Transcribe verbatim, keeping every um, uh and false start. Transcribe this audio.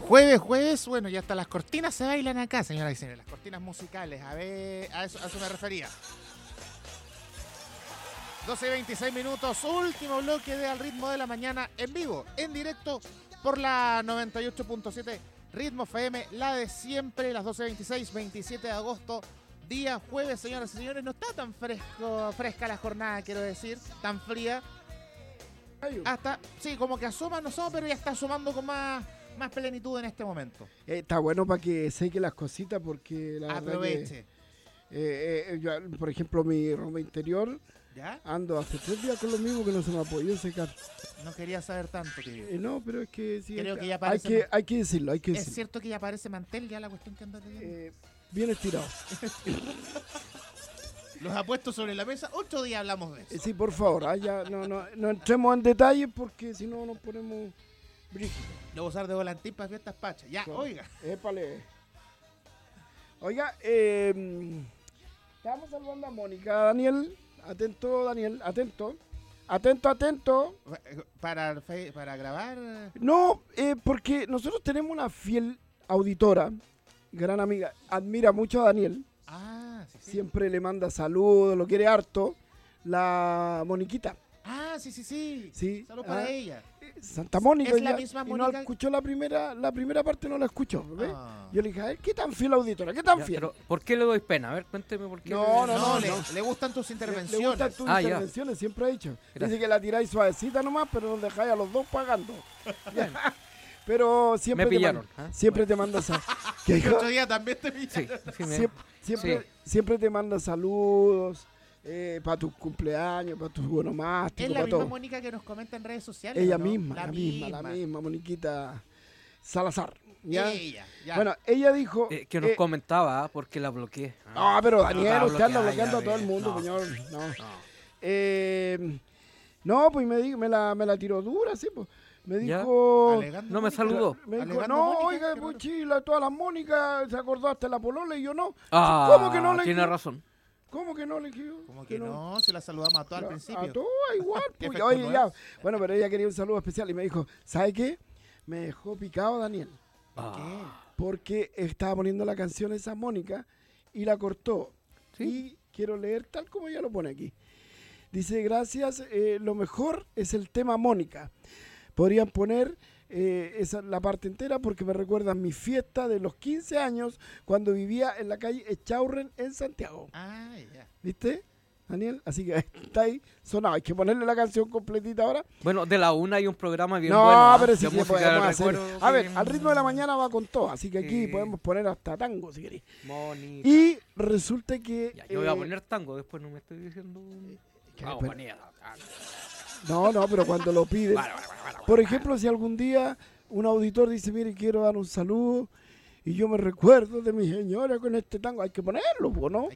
Jueves, jueves, bueno, ya hasta las cortinas se bailan acá, señoras y señores, las cortinas musicales, a ver, a eso, a eso me refería. doce y veintiséis minutos, último bloque de Al Ritmo de la Mañana, en vivo, en directo, por la noventa y ocho punto siete Ritmo F M, la de siempre, las doce y veintiséis, veintisiete de agosto, día jueves, señoras y señores, no está tan fresco, fresca la jornada, quiero decir, tan fría. Hasta, sí, como que asoma, no asoma, pero ya está asomando con más... más plenitud en este momento. Eh, está bueno para que seque las cositas porque la aproveche. Que, eh, eh, yo, por ejemplo, mi ropa interior, ¿ya? Ando hace tres días con lo mismo que no se me ha podido secar. No quería saber tanto, querido. Eh, no, pero es que sí. Creo hay, que ya hay, que, hay que decirlo, hay que decirlo. ¿Es cierto que ya parece mantel ya la cuestión que anda teniendo? Eh, bien estirado. Los ha puesto sobre la mesa, otro día hablamos de eso. Eh, sí, por favor, ah, ya, no, no, no entremos en detalles porque si no nos ponemos... brígido. Lo voy a usar de volantín para fiestas pachas. Ya, claro. Oiga. Épale. Oiga, eh, estamos saludando a Mónica. Daniel, atento, Daniel, atento. Atento, atento. ¿Para, para grabar? No, eh, porque nosotros tenemos una fiel auditora, gran amiga, admira mucho a Daniel. Ah, sí, sí. Siempre le manda saludos, lo quiere harto. La Moniquita. Ah, sí, sí, sí. Sí. Saludos para ah, ella. Santa Mónica. Es la ya, misma y Mónica. no escuchó la primera, la primera parte, no la escuchó. Ah. Yo le dije, a ver, ¿qué tan fiel auditora? ¿Qué tan ya, fiel? Pero, ¿por qué le doy pena? A ver, cuénteme por qué. No, le... no, no, le, no. le gustan tus intervenciones. Le, le gustan tus ah, intervenciones, ya. siempre ha dicho. Gracias. Dice que la tiráis suavecita nomás, pero nos dejáis a los dos pagando. Pero siempre me pillaron. Te, man, ¿eh? siempre bueno. te manda saludos. El otro día también te pillaron. Sí, sí, me... siempre, siempre, sí. siempre te manda saludos. Eh, para tus cumpleaños, para tus onomásticos, es la para misma todo. Mónica que nos comenta en redes sociales. Ella ¿no? misma, la, la misma, misma, la misma, Moniquita Salazar. ¿ya? Ella, ya. Bueno, ella dijo... Eh, que nos eh, comentaba porque la bloqueé. Ah, pero Daniel, no, usted anda bloqueada, bloqueando a ya todo el ves. mundo, No, señor. No, no. Eh, no pues me, di, me, la, me la tiró dura, sí, pues. Me ¿Ya? dijo... Alegando No me Mónica. saludó. Me dijo, Alegando no, Mónica, oiga, qué muy raro. chila, todas las Mónicas, se acordó hasta la polola y yo no. Ah, ¿Cómo que no le tiene quiero? razón. ¿Cómo que no le quiero? Como que no, si la saludamos a todas al A- principio. A todas igual. Qué pues, efecto oye, no ya. es. Bueno, pero ella quería un saludo especial y me dijo, ¿sabe qué? Me dejó picado Daniel. Ah, ¿Qué? Porque estaba poniendo la canción esa Mónica y la cortó. ¿sí? Y quiero leer tal como ella lo pone aquí. Dice, gracias, eh, lo mejor es el tema Mónica. Podrían poner eh, esa, la parte entera porque me recuerdan mi fiesta de los quince años cuando vivía en la calle Echaurren en Santiago. Ah, ya. ¿Viste, Daniel? Así que está ahí sonado. Hay que ponerle la canción completita ahora. Bueno, de la una hay un programa bien no, bueno. ¿ah? pero sí De que música podemos del hacer. recuerdo A ver, que- al ritmo de la mañana va con todo. Así que aquí Sí. podemos poner hasta tango si queréis. Mónica. Y resulta que... Ya, yo voy a eh, poner tango, después no me estoy diciendo... que Ah, después- ponía tango. No, no, pero cuando lo piden. Bueno, bueno, bueno, bueno, Por bueno. ejemplo, si algún día un auditor dice, mire, quiero dar un saludo y yo me recuerdo de mi señora con este tango, hay que ponerlo, ¿no?